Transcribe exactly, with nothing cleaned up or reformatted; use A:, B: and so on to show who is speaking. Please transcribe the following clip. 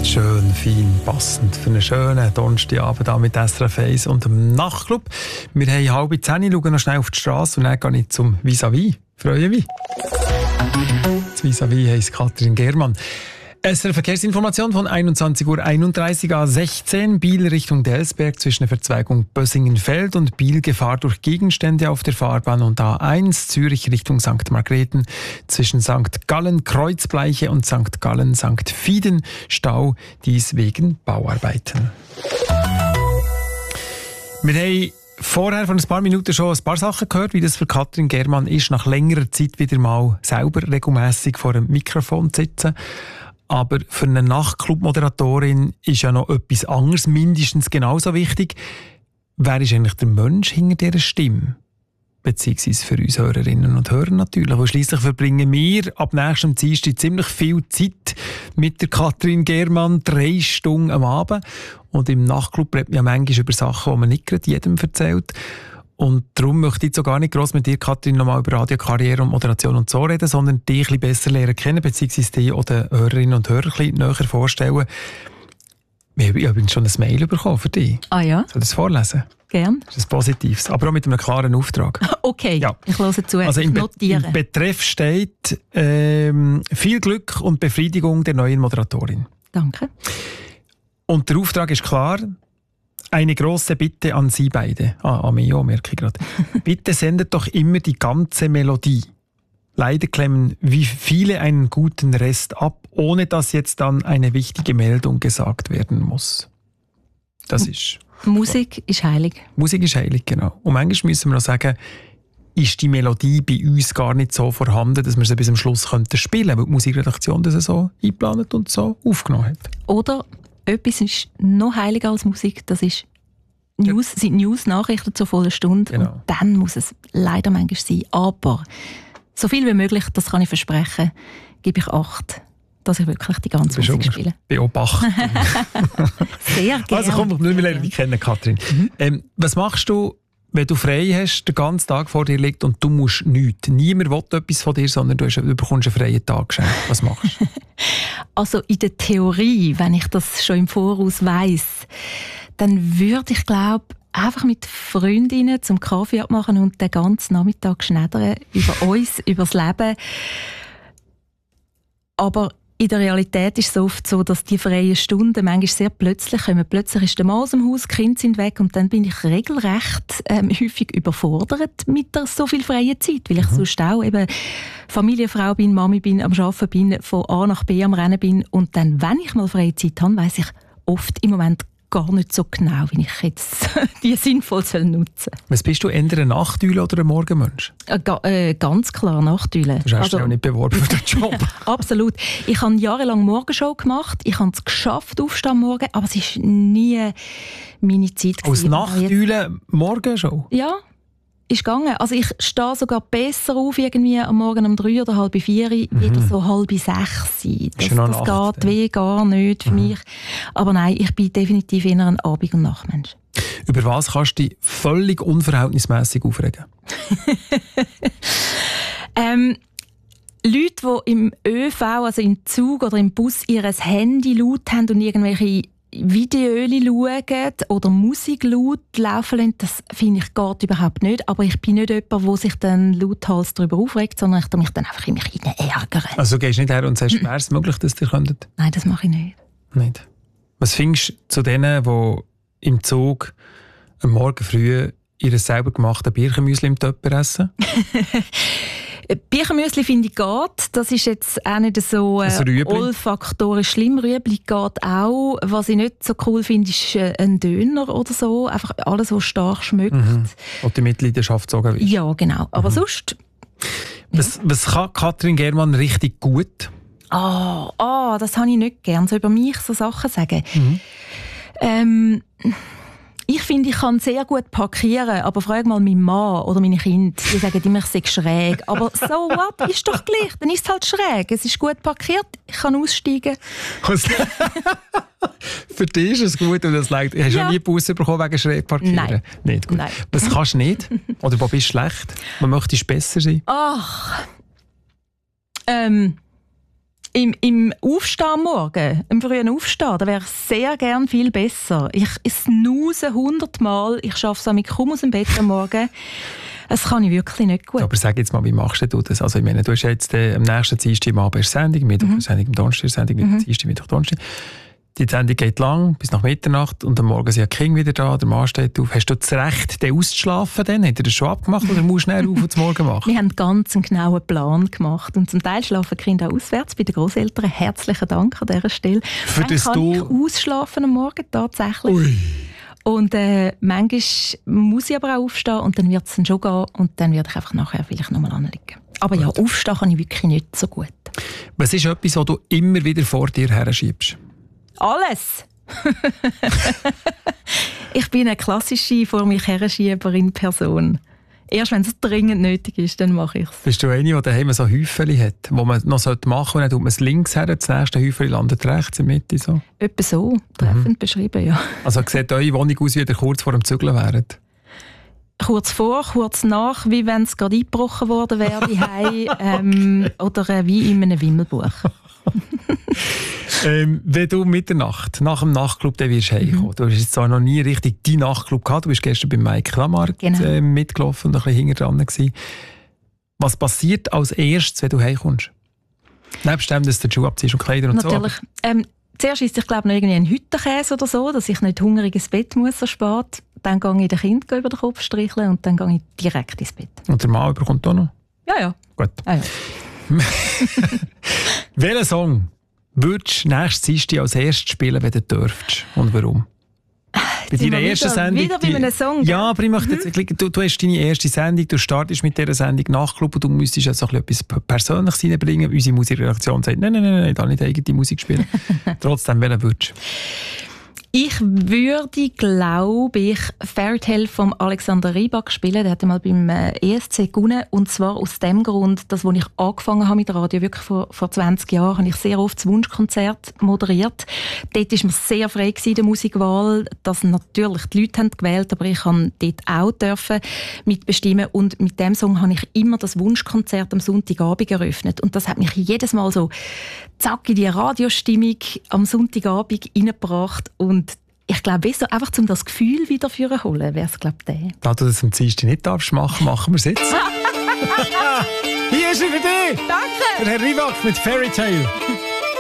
A: Schön, fein, passend für einen schönen Donnerstagabend hier mit S R F eins und dem Nachtclub. Wir haben halb zehn, schauen noch schnell auf die Straße und dann gehe ich zum Vis-à-vis. Freue mich. Das Vis-à-vis heisst Katrin Germann. S R Verkehrsinformation von einundzwanzig Uhr einunddreißig A sechzehn. Biel Richtung Delsberg zwischen der Verzweigung Bössingenfeld und Biel Gefahr durch Gegenstände auf der Fahrbahn und A eins. Zürich Richtung Sankt Margrethen zwischen Sankt Gallen Kreuzbleiche und Sankt Gallen Sankt Fieden. Stau, dies wegen Bauarbeiten. Wir haben vorher von ein paar Minuten schon ein paar Sachen gehört, wie das für Katrin Germann ist, nach längerer Zeit wieder mal selber regelmässig vor dem Mikrofon zu sitzen. Aber für eine Nachtclub-Moderatorin ist ja noch etwas anderes mindestens genauso wichtig. Wer ist eigentlich der Mensch hinter dieser Stimme? Beziehungsweise für uns Hörerinnen und Hörer natürlich. Und schliesslich verbringen wir ab nächstem Dienstag ziemlich viel Zeit mit der Katrin Germann, drei Stunden am Abend. Und im Nachtclub redet man ja manchmal über Sachen, die man nicht gerade jedem erzählt. Und darum möchte ich jetzt auch gar nicht gross mit dir, Katrin, nochmal über Radiokarriere und Moderation und so reden, sondern dich ein bisschen besser lernen kennen, beziehungsweise dich oder den Hörerinnen und Hörern ein bisschen näher vorstellen. Ich habe schon ein Mail bekommen für dich.
B: Ah ja?
A: Soll ich das vorlesen?
B: Gern.
A: Das ist ein Positives, aber auch mit einem klaren Auftrag.
B: Okay, ja. Ich höre zu.
A: Also im, Be-
B: notieren.
A: im Betreff steht ähm, viel Glück und Befriedigung der neuen Moderatorin.
B: Danke.
A: Und der Auftrag ist klar. Eine grosse Bitte an Sie beide. Ah, an mich auch, merke ich gerade. Bitte sendet doch immer die ganze Melodie. Leider klemmen wie viele einen guten Rest ab, ohne dass jetzt dann eine wichtige Meldung gesagt werden muss. Das ist...
B: Musik ist heilig.
A: Musik ist heilig, genau. Und manchmal müssen wir auch sagen, ist die Melodie bei uns gar nicht so vorhanden, dass wir sie bis zum Schluss spielen könnten, weil die Musikredaktion das so eingeplant und so aufgenommen hat.
B: Oder etwas ist noch heiliger als Musik, das ist News, sind News-Nachrichten zur vollen Stunde. Genau. Und dann muss es leider manchmal sein. Aber so viel wie möglich, das kann ich versprechen, gebe ich Acht, dass ich wirklich die ganze Musik spiele.
A: Beobachten.
B: Sehr gerne.
A: Also komm, wir lernen dich kennen, Katrin. Mhm. Ähm, was machst du, wenn du frei hast, den ganzen Tag vor dir liegt und du musst nichts? Niemand will etwas von dir, sondern du, hast, du bekommst einen freien Tag geschenkt. Was machst du?
B: Also in der Theorie, wenn ich das schon im Voraus weiss, dann würde ich, glaube einfach mit Freundinnen zum Kaffee abmachen und den ganzen Nachmittag schneidern über uns, über das Leben. Aber in der Realität ist es oft so, dass die freien Stunden manchmal sehr plötzlich kommen. Plötzlich ist der Mann aus dem Haus, die Kinder sind weg und dann bin ich regelrecht ähm, häufig überfordert mit der so viel freien Zeit, weil ich mhm. sonst auch eben Familienfrau bin, Mami bin, am Arbeiten bin, von A nach B am Rennen bin und dann, wenn ich mal freie Zeit habe, weiss ich oft im Moment gar nicht so genau, wie ich jetzt die sinnvoll nutzen soll.
A: Was bist du, eher ein Nachtdüle oder ein Morgenmensch?
B: Äh, ga, äh, ganz klar Nachtdüle.
A: Du hast dich also, auch nicht beworben für den Job.
B: Absolut. Ich habe jahrelang Morgenshow gemacht. Ich habe es geschafft, aufstehen am Morgen, aber es war nie meine Zeit.
A: Als Nachtdüle Morgenshow?
B: Ja. Ist gegangen. Also ich stehe sogar besser auf, irgendwie am Morgen um drei oder halb vier, mhm. wieder so halb sechs. Das, das Nacht, geht ja. weh gar nicht für mhm. mich. Aber nein, ich bin definitiv eher ein Abend- und Nachtmensch.
A: Über was kannst du dich völlig unverhältnismäßig aufregen?
B: ähm, Leute, die im ÖV, also im Zug oder im Bus, ihr Handy laut haben und irgendwelche Videos schauen oder Musik laut laufen lassen, das finde ich geht überhaupt nicht. Aber ich bin nicht jemand, der sich dann lauthals darüber aufregt, sondern ich mich dann einfach in mich ärgern.
A: Also gehst du nicht her und sagst, wäre es möglich, dass ihr könntet?
B: Nein, das mache ich nicht.
A: Nicht. Was findest du zu denen, die im Zug am Morgen früh ihr selber gemachten Birchenmüsli im Töpper essen?
B: Birchenmüsli finde ich geht. Das ist jetzt auch nicht so äh, olfaktorisch schlimm. Rüebli geht auch. Was ich nicht so cool finde, ist äh, ein Döner oder so. Einfach alles, was stark schmeckt.
A: Mhm. Und die Mitleidenschaft sogar ist.
B: Ja, genau. Aber mhm. sonst...
A: Was, ja. was kann Katrin Germann richtig gut?
B: Ah, oh, oh, das habe ich nicht gern. So über mich so Sachen sagen. Mhm. Ähm... Ich finde, ich kann sehr gut parkieren, aber frag mal meinen Mann oder meine Kinder, die sagen immer, ich sei schräg. Aber so what, ist doch gleich, dann ist es halt schräg. Es ist gut parkiert, ich kann aussteigen.
A: Für dich ist es gut und es leicht. Hast du ja. noch nie Busse bekommen wegen schräg parkieren?
B: Nein.
A: Nicht gut.
B: Nein.
A: Was kannst du nicht? Oder wo bist du schlecht? Man möchte besser sein?
B: Ach, ähm... Im, im Aufstehen am Morgen, im frühen Aufstehen, da wäre ich sehr gern viel besser. Ich snooze hundertmal, ich schaffe es kaum aus dem Bett am Morgen. Das kann ich wirklich nicht gut.
A: Aber sag jetzt mal, wie machst du das? Also ich meine, du hast jetzt äh, am nächsten Dienstag am Abend Sendung, Mittwoch mhm. Sendung, am Donnerstag Sendung, Mittwoch, mhm. Dienstag, Mittwoch, Donnerstag. Die Sendung geht lang, bis nach Mitternacht und am Morgen sind die Kinder wieder da, der Mann steht auf. Hast du das Recht, den auszuschlafen dann? Hat er das schon abgemacht oder musst du schnell auf und zum Morgen machen?
B: Wir haben einen ganz genauen Plan gemacht und zum Teil schlafen die Kinder auswärts bei den Großeltern. Herzlichen Dank an dieser Stelle.
A: Für
B: dann kann
A: du...
B: ich ausschlafen am Morgen tatsächlich.
A: Ui.
B: Und äh, manchmal muss ich aber auch aufstehen und dann wird es dann schon gehen und dann werde ich einfach nachher vielleicht nochmal anliegen. Aber gut. Ja, aufstehen kann ich wirklich nicht so gut.
A: Was ist etwas, was du immer wieder vor dir her schiebst?
B: Alles! Ich bin eine klassische vor mich herschieberin Person. Erst wenn es dringend nötig ist, dann mache ich es.
A: Bist du eine, die daheim so Häufchen hat, wo man noch machen sollte und dann tut man es links her, das nächste Häufchen landet rechts in der Mitte? So?
B: Etwa so, treffend mhm. beschrieben, ja.
A: Also sieht eure Wohnung aus, wie ihr kurz vor dem Zügeln wäret?
B: Kurz vor, kurz nach, wie wenn es gerade eingebrochen worden wäre, ähm, oder äh, wie in einem Wimmelbuch.
A: ähm, wenn du Mitternacht nach dem Nachtclub dann wirst heimkommen, mhm. du hast jetzt zwar noch nie richtig deinen Nachtclub gehabt, du bist gestern bei Mike Lamarck genau. äh, mitgelaufen und ein bisschen hinten dran gewesen. Was passiert als erstes, wenn du heimkommst? Nebst dem, dass du die Schuhe abziehst und Kleider und
B: Natürlich.
A: so.
B: Ähm, zuerst ist ich glaube noch irgendwie ein Hüttenkäse oder so, dass ich nicht hungrig ins Bett muss so spät. Dann gehe ich den Kind über den Kopf streicheln und dann gehe ich direkt ins Bett.
A: Und der Mann überkommt auch noch?
B: Ja, ja.
A: Gut.
B: Ah, ja.
A: Welchen Song würdest du nächstes Dienstag als erstes spielen, wenn du dürftest? Und warum? Bei deiner ersten
B: wieder,
A: Sendung.
B: Wieder bei einem Song?
A: Ja, aber ich möchte jetzt, mhm. du, du hast deine erste Sendung, du startest mit dieser Sendung Nachtclub und du müsstest also etwas Persönliches reinbringen. Unsere Musikredaktion sagt, nein, nein, nein, ich darf nicht eigene Musik spielen. Trotzdem, welchen würdest du?
B: Ich würde, glaube ich, Fairytale von Alexander Rybak spielen. Der hat mal beim E S C gewonnen. Und zwar aus dem Grund, dass, als ich angefangen habe mit Radio, wirklich vor, vor zwanzig Jahren, habe ich sehr oft das Wunschkonzert moderiert. Dort war mir sehr frei gewesen, die Musikwahl. Das natürlich die Leute haben gewählt, aber ich durfte dort auch dürfen mitbestimmen. Und mit dem Song habe ich immer das Wunschkonzert am Sonntagabend eröffnet. Und das hat mich jedes Mal so zack in die Radiostimmung am Sonntagabend reingebracht. Und ich glaube, besser einfach, um das Gefühl wieder zu holen, wäre es, glaube ich, der.
A: Da du das am Dienstag nicht darfst machen, machen wir es jetzt. Hier ist er für dich!
B: Danke!
A: Der Herr Rybak mit Fairytale.